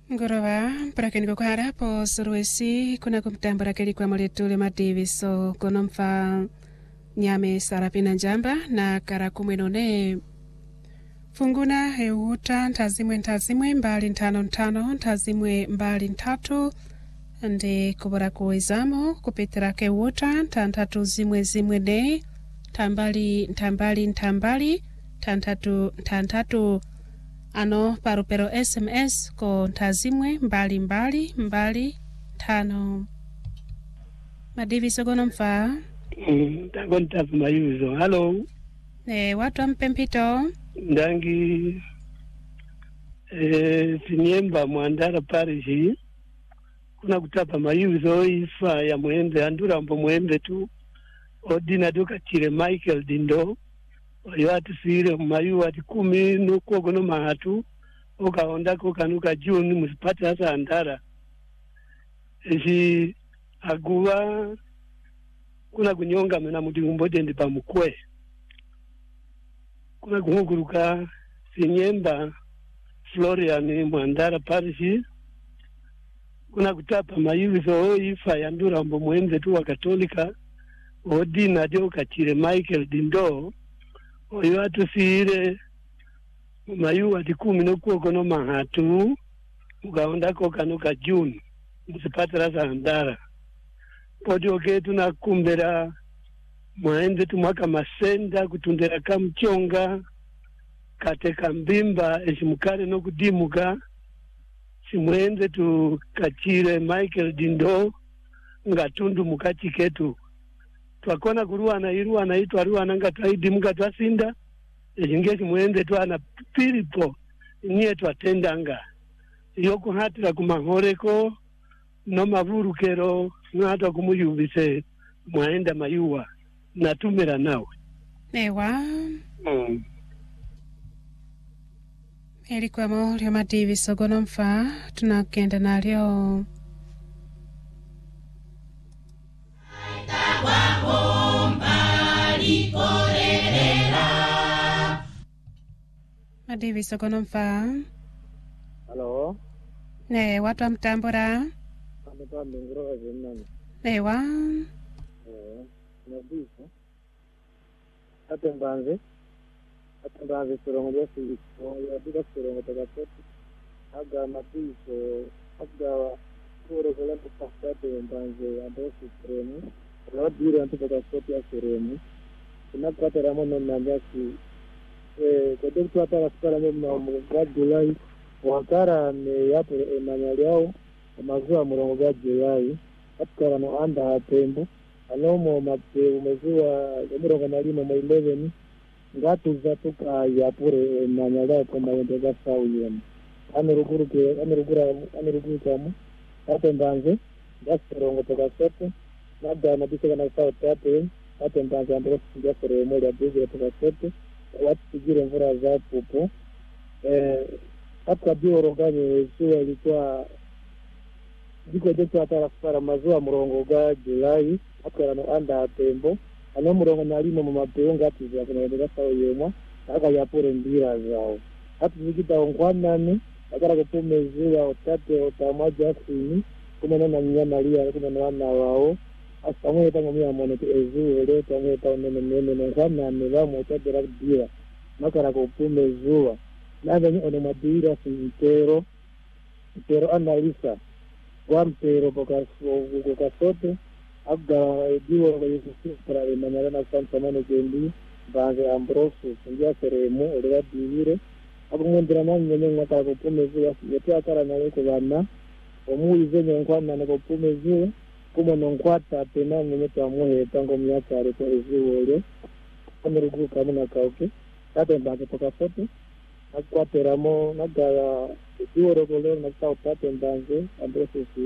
Ngorova, para niko kwa hapo suruesi, kuna kumtambura keli kwa moletule madiviso, konomfa nyame sarapina njamba, na karakumwenone funguna heuta, ntazimwe mbali ntano, ntazimwe mbali ntatu, ndi kubora kuwezamo, kupitira keuta, tantatu zimwe ne, tambali, tantatu, ano parupero SMS ko ntazimwe mbali tano madivi sogono mfa tagonta mayuzo. Hello, watu mpempito ndangi Siniemba Mwandara Parishi kuna kutapa mayuzo ifa ya mwembe andura mbo mwembe tu odina doka chile Michael Dindo oyo atusire mayu ati 10 nuko no mahatu okaondako kanuka June musipate hasa andara eji aguwa kuna kunyonga mena muti umbode ndi pamukwe kuna kunguruka Siniemba Florian Mwandara Parishi kuna kutapa mayuzo ifa ya ndura mbo mwembe tu wa Katolika odina doka chile Michael Dindo oyo atusire mayu ati 10 nokuoko no mahatu ukaondako kanuka June musipatira sandara poti oketu nakumbera mwaende tumwaka masenda kutundera kamchonga kateka mbimba eshimukare nokudimuka simwende tukachire Michael Dindo ngatundu mukachiketu twakona kuruana iruana itu aruana ngataidi muka twasinda ejingezi mwende twana piripo niye twatendanga yoku hatira kumahoreko no mavurukero ngata kumuyubise mwaenda mayuwa natumira nawe ewa Ilikuwa lyo madivi sogono mfa tunakenda nalyo madivi sogono mfa. Hello. Watu wa mtambura. Ametoa mbingiro zinani. Ewa. Nabisa. Atembanze surongo basi ya bika surongo takapoti. Aga mapiso, aga kore kula kupasate mbanze ando supremu. Rodire antu takapoti ya suremu. Tunapata ramono nambasi kwa dektu hata rasikala mbona mga Julai wakara ni yapo emanyali yao mazuwa murongo ga Julai hatukara no anda hatembo anomo mape umezuwa murongo nalimo ma 11 ngatu zatuka yapure emanyali yao kama wende ga sawu yemu aniruguru kamu hata mbanze gasirongo toka sote nabda nabise kana sawu tate hata mbanze andoko sinjasore mweli ya buzire toka sote watu tujire mvura za pupo hata bioro gani suwa ilikuwa ziko jetu hata rafara mazuwa murongo ga Julai hata rano anda tembo ano murongo nalimo mamapeonga hatu za kuna wendega sawa yema haka yapure mbira zao hatu zikita ongwanani hata kupume zuwa otate otamaja asini kumena na nyama liya kumena wana wao hasta mwe tango miya mwanetu ezuwe leo tango tango nene nengwana nilamu otate rakdira makara kupume zuwa naveni ono madira sintero analisa kwa mpero poka sote abda diwo kwa Yesu Kristra emanara na santa mane kendi banze ambrosu sinja seremu olega divire abu mwendira nani nyenye ngata kupume zuwa yetu akara na weko wana omui zenye nkwana na kupume zuwa kuma nonkwata tena nyenye tuamuhe tango miyaka areko ezuwa ole amerugu kamuna kauke tate mbanze poka sote akwateramo nagaya diwo rogolero nakita utate mbanze ambrosu